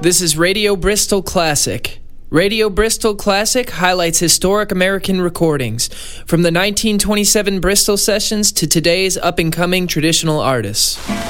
This is Radio Bristol Classic. Radio Bristol Classic highlights historic American recordings, from the 1927 Bristol sessions to today's up-and-coming traditional artists.